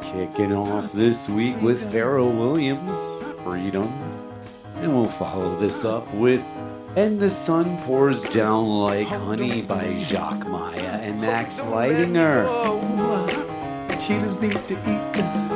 Kicking off this week with Pharrell Williams, Freedom. And we'll follow this up with And the Sun Pours Down Like Honey by Jacques Maya and Max Leidinger. Cheetahs need to eat.